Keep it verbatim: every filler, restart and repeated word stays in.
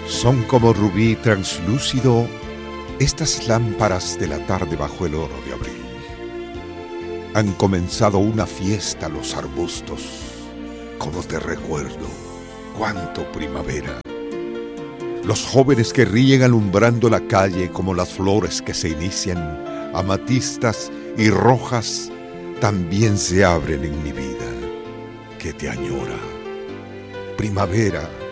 Son como rubí translúcido estas lámparas de la tarde bajo el oro de abril. Han comenzado una fiesta los arbustos. Como te recuerdo, cuánto primavera. Los jóvenes que ríen alumbrando la calle como las flores que se inician, amatistas y rojas, también se abren en mi vida, que te añora. Primavera,